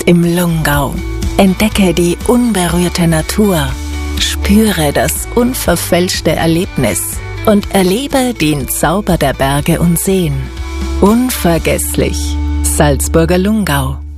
im Lungau. Entdecke die unberührte Natur, spüre das unverfälschte Erlebnis und erlebe den Zauber der Berge und Seen. Unvergesslich. Salzburger Lungau.